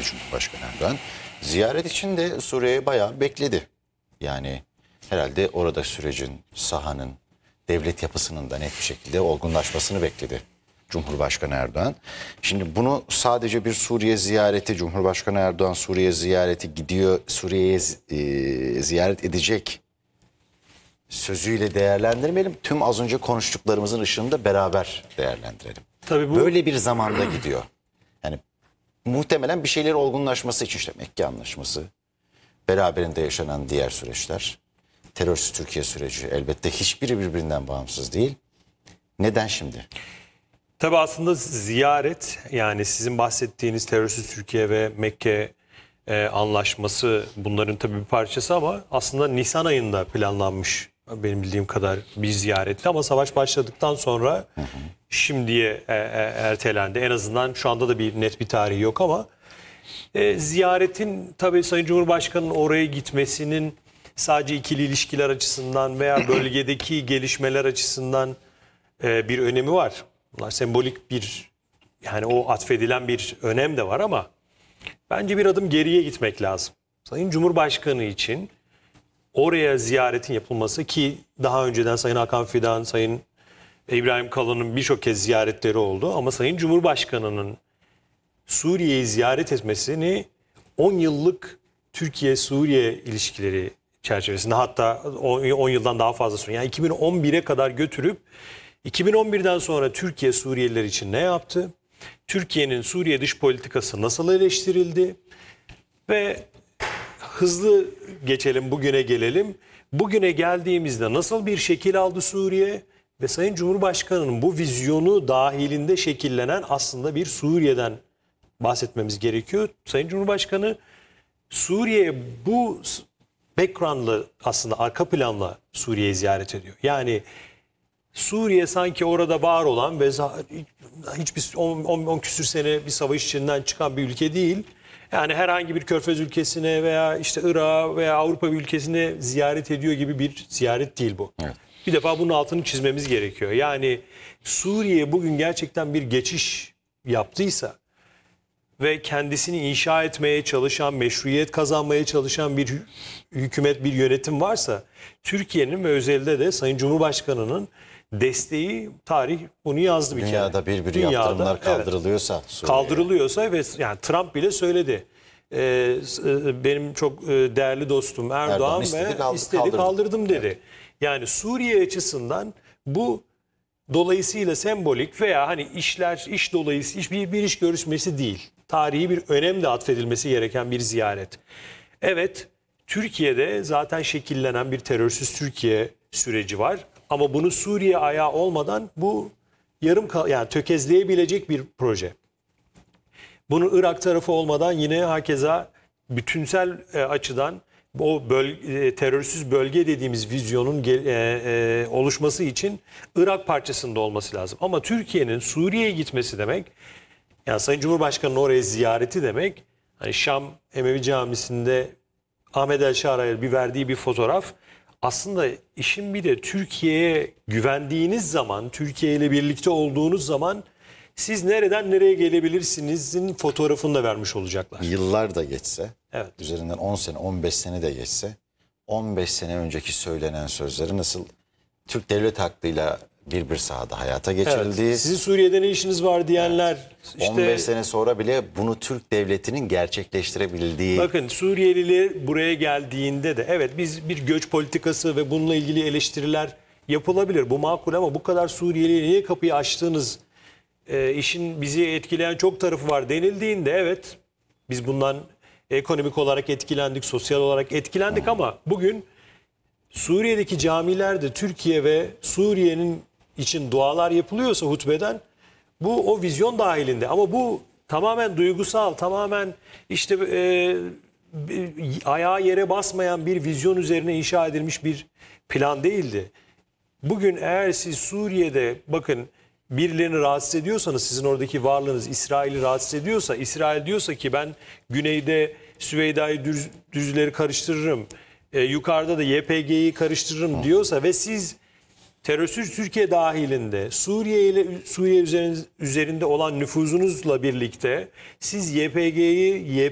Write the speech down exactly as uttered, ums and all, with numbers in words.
Cumhurbaşkanı Erdoğan. Ziyaret için de Suriye'ye bayağı bekledi. Yani herhalde orada sürecin, sahanın, devlet yapısının da net bir şekilde olgunlaşmasını bekledi Cumhurbaşkanı Erdoğan. Şimdi bunu sadece bir Suriye ziyareti, Cumhurbaşkanı Erdoğan Suriye ziyareti gidiyor, Suriye'ye e, ziyaret edecek sözüyle değerlendirmeyelim. Tüm az önce konuştuklarımızın ışığında beraber değerlendirelim. Tabii bu... Böyle bir zamanda gidiyor. Yani muhtemelen bir şeylerin olgunlaşması için, işte Mekke Anlaşması, beraberinde yaşanan diğer süreçler, terörsüz Türkiye süreci, elbette hiçbiri birbirinden bağımsız değil. Neden şimdi? Tabii aslında ziyaret, yani sizin bahsettiğiniz terörsüz Türkiye ve Mekke e, anlaşması bunların tabii bir parçası, ama aslında Nisan ayında planlanmış benim bildiğim kadar bir ziyaretti, ama savaş başladıktan sonra hı hı. şimdiye e, e, ertelendi. En azından şu anda da bir net bir tarihi yok, ama e, ziyaretin tabii Sayın Cumhurbaşkanı'nın oraya gitmesinin sadece ikili ilişkiler açısından veya bölgedeki gelişmeler açısından e, bir önemi var. Bunlar sembolik bir, yani o atfedilen bir önem de var, ama bence bir adım geriye gitmek lazım. Sayın Cumhurbaşkanı için oraya ziyaretin yapılması, ki daha önceden Sayın Hakan Fidan, Sayın İbrahim Kalın'ın birçok kez ziyaretleri oldu, ama Sayın Cumhurbaşkanı'nın Suriye'yi ziyaret etmesini on yıllık Türkiye-Suriye ilişkileri çerçevesinde, hatta on yıldan daha fazla sonra, yani iki bin on bire kadar götürüp iki bin on birden sonra Türkiye Suriyeliler için ne yaptı? Türkiye'nin Suriye dış politikası nasıl eleştirildi? Ve hızlı geçelim, bugüne gelelim. Bugüne geldiğimizde nasıl bir şekil aldı Suriye? Ve Sayın Cumhurbaşkanı'nın bu vizyonu dahilinde şekillenen aslında bir Suriye'den bahsetmemiz gerekiyor. Sayın Cumhurbaşkanı Suriye bu background'la, aslında arka planla Suriye'yi ziyaret ediyor. Yani Suriye sanki orada var olan ve hiçbir on küsür sene bir savaş içinden çıkan bir ülke değil. Yani herhangi bir Körfez ülkesine veya işte Irak'a veya Avrupa bir ülkesine ziyaret ediyor gibi bir ziyaret değil bu. Evet. Bir defa bunun altını çizmemiz gerekiyor. Yani Suriye bugün gerçekten bir geçiş yaptıysa ve kendisini inşa etmeye çalışan, meşruiyet kazanmaya çalışan bir hükümet, bir yönetim varsa, Türkiye'nin ve özellikle de Sayın Cumhurbaşkanı'nın desteği, tarih bunu yazdı bir kere. Dünyada bir bir yaptırımlar kaldırılıyorsa, evet, kaldırılıyorsa ve yani Trump bile söyledi. Ee, benim çok değerli dostum Erdoğan, Erdoğan istedi, ve kaldı, istedi kaldırdım. kaldırdım dedi. Evet. Yani Suriye açısından bu dolayısıyla sembolik veya hani işler, iş dolayısıyla iş, bir, bir iş görüşmesi değil. Tarihi bir önem de atfedilmesi gereken bir ziyaret. Evet, Türkiye'de zaten şekillenen bir terörsüz Türkiye süreci var. Ama bunu Suriye ayağı olmadan bu yarım, yani tökezleyebilecek bir proje. Bunun Irak tarafı olmadan yine hakeza bütünsel e, açıdan o bölge, e, terörsüz bölge dediğimiz vizyonun e, e, oluşması için Irak parçasında olması lazım. Ama Türkiye'nin Suriye'ye gitmesi demek, yani Sayın Cumhurbaşkanı'nın oraya ziyareti demek, hani Şam Emevi Camisi'nde Ahmet El Şara'ya bir verdiği bir fotoğraf. Aslında işin bir de Türkiye'ye güvendiğiniz zaman, Türkiye ile birlikte olduğunuz zaman siz nereden nereye gelebilirsinizin fotoğrafını da vermiş olacaklar. Yıllar da geçse, evet, üzerinden on sene, on beş sene de geçse, on beş sene önceki söylenen sözleri nasıl Türk devlet hakkıyla bir bir sahada hayata geçirildi. Evet, sizin Suriye'de ne işiniz var diyenler. Evet. Işte, on beş sene sonra bile bunu Türk devletinin gerçekleştirebildiği. Bakın, Suriyeliler buraya geldiğinde de evet biz bir göç politikası ve bununla ilgili eleştiriler yapılabilir. Bu makul, ama bu kadar Suriyeli'ye niye kapıyı açtığınız, e, işin bizi etkileyen çok tarafı var denildiğinde evet biz bundan ekonomik olarak etkilendik, sosyal olarak etkilendik, hmm. ama bugün Suriye'deki camilerde Türkiye ve Suriye'nin için dualar yapılıyorsa hutbeden, bu o vizyon dahilinde, ama bu tamamen duygusal, tamamen işte e, ayağı yere basmayan bir vizyon üzerine inşa edilmiş bir plan değildi. Bugün eğer siz Suriye'de bakın birilerini rahatsız ediyorsanız, sizin oradaki varlığınız İsrail'i rahatsız ediyorsa, İsrail diyorsa ki ben güneyde Süveyda'yı düz, düzleri karıştırırım, e, yukarıda da Y P G'yi karıştırırım diyorsa ve siz terörsüz Türkiye dahilinde Suriye ile Suriye üzerinde olan nüfuzunuzla birlikte siz Y P G'yi